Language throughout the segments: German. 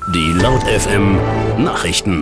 Die Laut FM Nachrichten.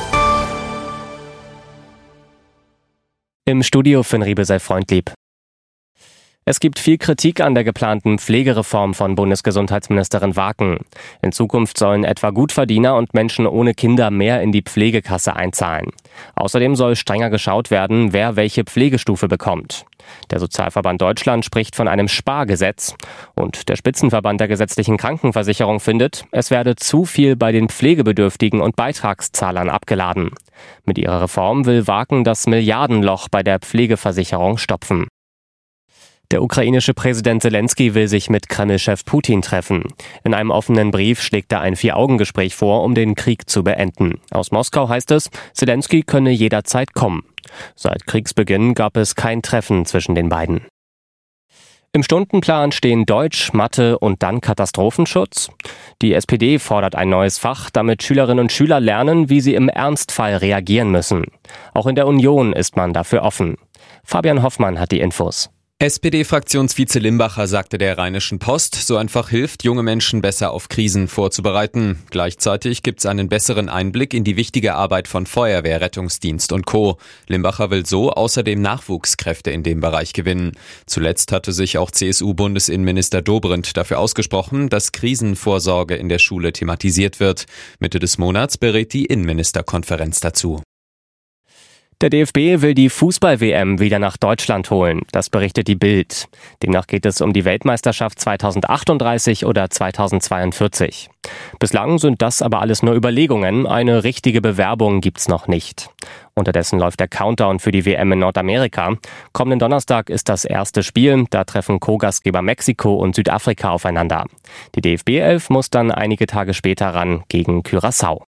Im Studio Finn Riebe sei freundlieb. Es gibt viel Kritik an der geplanten Pflegereform von Bundesgesundheitsministerin Waken. In Zukunft sollen etwa Gutverdiener und Menschen ohne Kinder mehr in die Pflegekasse einzahlen. Außerdem soll strenger geschaut werden, wer welche Pflegestufe bekommt. Der Sozialverband Deutschland spricht von einem Spargesetz. Und der Spitzenverband der gesetzlichen Krankenversicherung findet, es werde zu viel bei den Pflegebedürftigen und Beitragszahlern abgeladen. Mit ihrer Reform will Waken das Milliardenloch bei der Pflegeversicherung stopfen. Der ukrainische Präsident Zelensky will sich mit Kreml-Chef Putin treffen. In einem offenen Brief schlägt er ein 4-Augen-Gespräch vor, um den Krieg zu beenden. Aus Moskau heißt es, Zelensky könne jederzeit kommen. Seit Kriegsbeginn gab es kein Treffen zwischen den beiden. Im Stundenplan stehen Deutsch, Mathe und dann Katastrophenschutz. Die SPD fordert ein neues Fach, damit Schülerinnen und Schüler lernen, wie sie im Ernstfall reagieren müssen. Auch in der Union ist man dafür offen. Fabian Hoffmann hat die Infos. SPD-Fraktionsvize Limbacher sagte der Rheinischen Post, so einfach hilft, junge Menschen besser auf Krisen vorzubereiten. Gleichzeitig gibt's einen besseren Einblick in die wichtige Arbeit von Feuerwehr, Rettungsdienst und Co. Limbacher will so außerdem Nachwuchskräfte in dem Bereich gewinnen. Zuletzt hatte sich auch CSU-Bundesinnenminister Dobrindt dafür ausgesprochen, dass Krisenvorsorge in der Schule thematisiert wird. Mitte des Monats berät die Innenministerkonferenz dazu. Der DFB will die Fußball-WM wieder nach Deutschland holen. Das berichtet die Bild. Demnach geht es um die Weltmeisterschaft 2038 oder 2042. Bislang sind das aber alles nur Überlegungen. Eine richtige Bewerbung gibt's noch nicht. Unterdessen läuft der Countdown für die WM in Nordamerika. Kommenden Donnerstag ist das erste Spiel. Da treffen Co-Gastgeber Mexiko und Südafrika aufeinander. Die DFB-Elf muss dann einige Tage später ran gegen Curaçao.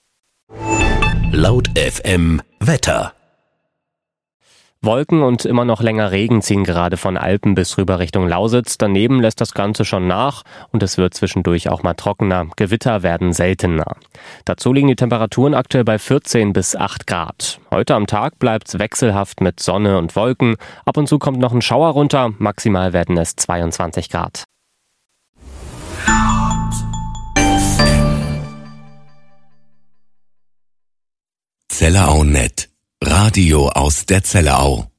Laut FM Wetter. Wolken und immer noch länger Regen ziehen gerade von Alpen bis rüber Richtung Lausitz. Daneben lässt das Ganze schon nach und es wird zwischendurch auch mal trockener. Gewitter werden seltener. Dazu liegen die Temperaturen aktuell bei 14 bis 8 Grad. Heute am Tag bleibt's wechselhaft mit Sonne und Wolken. Ab und zu kommt noch ein Schauer runter. Maximal werden es 22 Grad. Zellerau.net. Radio aus der Zellerau.